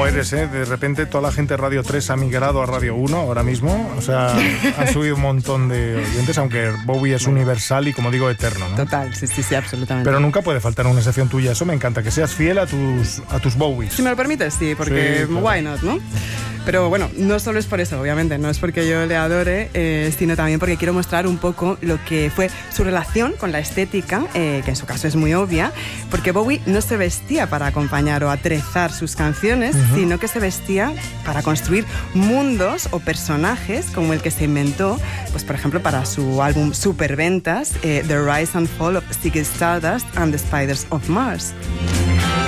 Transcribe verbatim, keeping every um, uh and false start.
Aires, ¿eh? De repente toda la gente de Radio tres ha migrado a Radio uno ahora mismo. O sea, han subido un montón de oyentes, aunque Bowie es universal y, como digo, eterno, ¿no? Total, sí, sí, sí, absolutamente. Pero nunca puede faltar una sección tuya. Eso me encanta, que seas fiel a tus, a tus Bowies. Si me lo permites, sí, porque sí, claro. Why not, ¿no? Pero bueno, no solo es por eso, obviamente, no es porque yo le adore, eh, sino también porque quiero mostrar un poco lo que fue su relación con la estética, eh, que en su caso es muy obvia, porque Bowie no se vestía para acompañar o atrezar sus canciones, uh-huh. sino que se vestía para construir mundos o personajes como el que se inventó, pues por ejemplo para su álbum superventas, eh, The Rise and Fall of Ziggy Stardust and the Spiders of Mars.